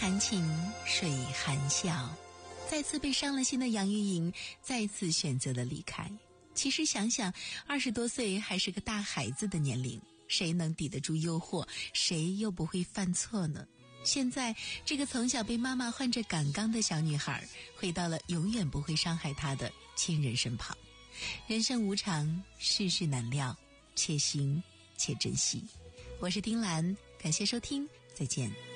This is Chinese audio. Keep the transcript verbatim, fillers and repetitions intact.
含情，水含笑。再次被伤了心的杨钰莹，再次选择了离开。其实想想，二十多岁还是个大孩子的年龄，谁能抵得住诱惑？谁又不会犯错呢？现在，这个从小被妈妈唤着赶刚的小女孩，回到了永远不会伤害她的亲人身旁。人生无常，世事难料，且行且珍惜。我是丁兰，感谢收听，再见。